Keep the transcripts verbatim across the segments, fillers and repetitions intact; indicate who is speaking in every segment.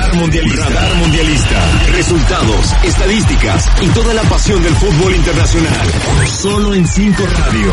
Speaker 1: Radar Mundialista. Radar Mundialista. Resultados, estadísticas y toda la pasión del fútbol internacional. Solo en Cinco Radio.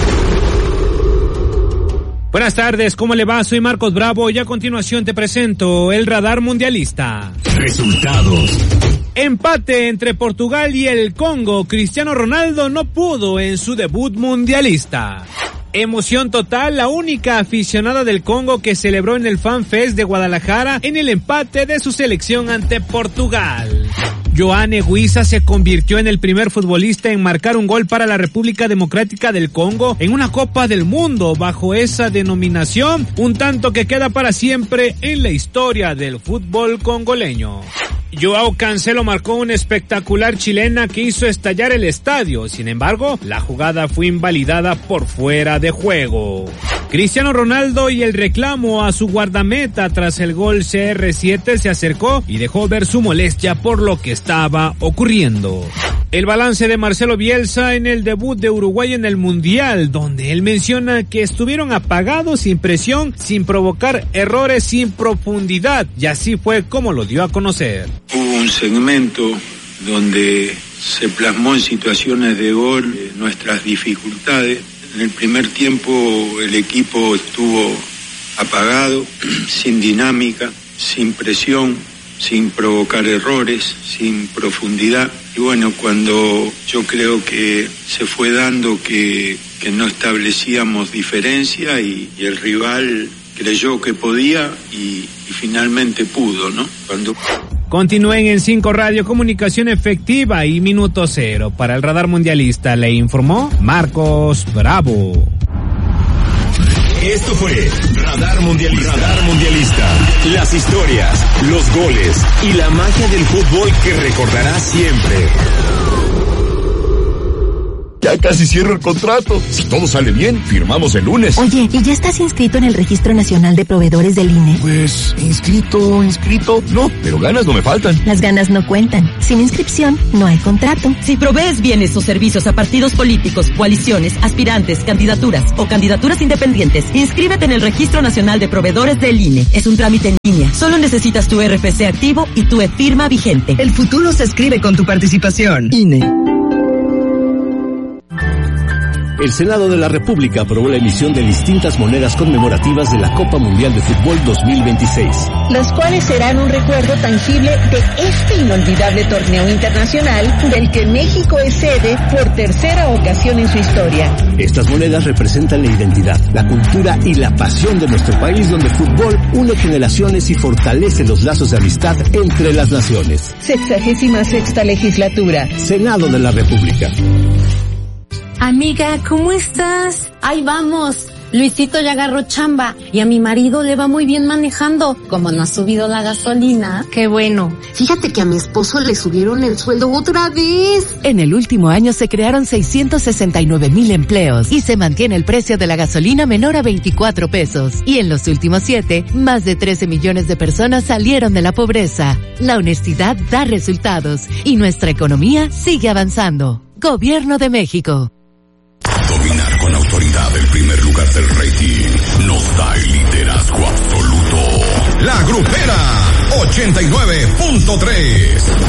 Speaker 2: Buenas tardes, ¿cómo le va? Soy Marcos Bravo y a continuación te presento el Radar Mundialista.
Speaker 1: Resultados.
Speaker 2: Empate entre Portugal y el Congo. Cristiano Ronaldo no pudo en su debut mundialista. Emoción total, la única aficionada del Congo que celebró en el Fan Fest de Guadalajara en el empate de su selección ante Portugal. Yoane Wissa se convirtió en el primer futbolista en marcar un gol para la República Democrática del Congo en una Copa del Mundo bajo esa denominación, un tanto que queda para siempre en la historia del fútbol congoleño. Joao Cancelo marcó una espectacular chilena que hizo estallar el estadio. Sin embargo, la jugada fue invalidada por fuera de juego. Cristiano Ronaldo y el reclamo a su guardameta tras el gol C R siete se acercó y dejó ver su molestia por lo que estaba ocurriendo. El balance de Marcelo Bielsa en el debut de Uruguay en el Mundial, donde él menciona que estuvieron apagados, sin presión, sin provocar errores, sin profundidad, y así fue como lo dio a conocer.
Speaker 3: Hubo un segmento donde se plasmó en situaciones de gol nuestras dificultades. En el primer tiempo el equipo estuvo apagado, sin dinámica, sin presión, sin provocar errores, sin profundidad. Y bueno, cuando yo creo que se fue dando que, que no establecíamos diferencia y, y el rival creyó que podía y, y finalmente pudo, ¿no? Cuando...
Speaker 2: Continúen en Cinco Radio, comunicación efectiva y minuto cero. Para el Radar Mundialista le informó Marcos Bravo.
Speaker 1: Esto fue Radar Mundialista. Radar Mundialista. Las historias, los goles y la magia del fútbol que recordarás siempre.
Speaker 4: Ya casi cierro el contrato. Si todo sale bien, firmamos el lunes.
Speaker 5: Oye, ¿y ya estás inscrito en el Registro Nacional de Proveedores del I N E?
Speaker 4: Pues, inscrito, inscrito, no, pero ganas no me faltan.
Speaker 5: Las ganas no cuentan. Sin inscripción, no hay contrato.
Speaker 6: Si provees bienes o servicios a partidos políticos, coaliciones, aspirantes, candidaturas o candidaturas independientes, inscríbete en el Registro Nacional de Proveedores del I N E. Es un trámite en línea. Solo necesitas tu R F C activo y tu e-firma vigente.
Speaker 7: El futuro se escribe con tu participación. I N E.
Speaker 8: El Senado de la República aprobó la emisión de distintas monedas conmemorativas de la Copa Mundial de Fútbol dos mil veintiséis.
Speaker 9: Las cuales serán un recuerdo tangible de este inolvidable torneo internacional del que México es sede por tercera ocasión en su historia.
Speaker 8: Estas monedas representan la identidad, la cultura y la pasión de nuestro país, donde el fútbol une generaciones y fortalece los lazos de amistad entre las naciones.
Speaker 9: Sexagésima sexta legislatura.
Speaker 8: Senado de la República.
Speaker 10: Amiga, ¿cómo estás? Ahí vamos. Luisito ya agarró chamba y a mi marido le va muy bien manejando. Como no ha subido la gasolina.
Speaker 11: Qué bueno. Fíjate que a mi esposo le subieron el sueldo otra vez.
Speaker 12: En el último año se crearon seiscientos sesenta y nueve mil empleos y se mantiene el precio de la gasolina menor a veinticuatro pesos. Y en los últimos siete, más de trece millones de personas salieron de la pobreza. La honestidad da resultados y nuestra economía sigue avanzando. Gobierno de México.
Speaker 1: Dominar con autoridad el primer lugar del rating nos da el liderazgo absoluto. La Grupera ochenta y nueve punto tres.